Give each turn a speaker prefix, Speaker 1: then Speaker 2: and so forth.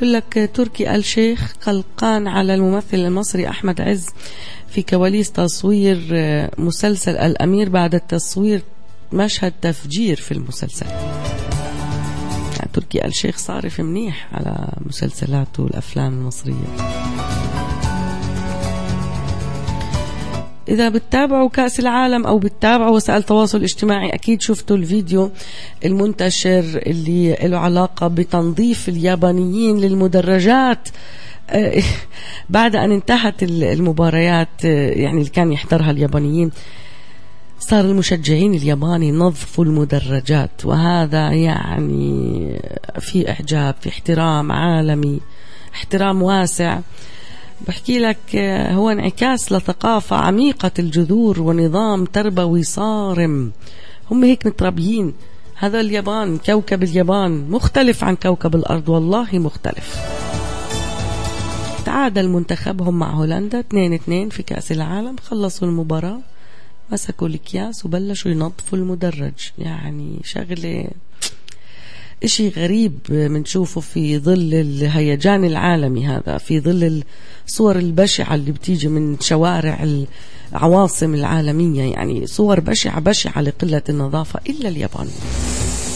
Speaker 1: بقول لك تركي آل شيخ قلقان على الممثل المصري أحمد عز في كواليس تصوير مسلسل الأمير بعد التصوير مشهد تفجير في المسلسل. يعني تركي آل شيخ صارف منيح على مسلسلاته والأفلام المصرية. إذا بتتابعوا كأس العالم أو بتتابعوا وسائل التواصل الاجتماعي أكيد شفتوا الفيديو المنتشر اللي له علاقة بتنظيف اليابانيين للمدرجات بعد أن انتهت المباريات، يعني اللي كان يحضرها اليابانيين. صار المشجعين الياباني ينظفوا المدرجات، وهذا يعني في إعجاب، في احترام عالمي، احترام واسع. بحكي لك هو انعكاس لثقافة عميقة الجذور ونظام تربوي صارم. هم هيك متربيين. هذا اليابان، كوكب اليابان مختلف عن كوكب الأرض، والله مختلف. تعادل منتخبهم مع هولندا 2-2 في كأس العالم. خلصوا المباراة، مسكوا الأكياس وبلشوا ينظفوا المدرج. يعني شغلة إشي غريب منشوفه في ظل الهيجان العالمي هذا، في ظل الصور البشعة اللي بتيجي من شوارع العواصم العالمية. يعني صور بشعة لقلة النظافة. إلا اليابان